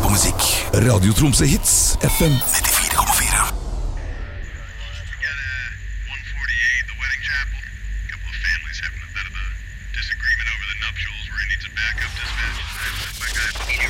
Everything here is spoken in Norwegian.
på musikk. Radio Tromsø Hits, FM 94,4. Senior